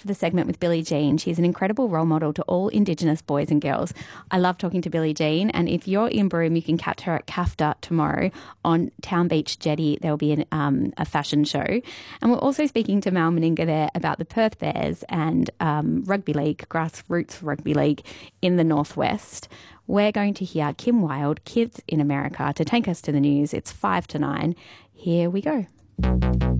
for the segment with Billie Jean. She's an incredible role model to all Indigenous boys and girls. I love talking to Billie Jean, and if you're in Broome, you can catch her at CAFTA tomorrow on Town Beach Jetty. There'll be a fashion show. And we're also speaking to Mal Meninga there about the Perth Bears and rugby league, grassroots rugby league in the Northwest. We're going to hear Kim Wilde, Kids in America, to take us to the news. It's 8:55. Here we go.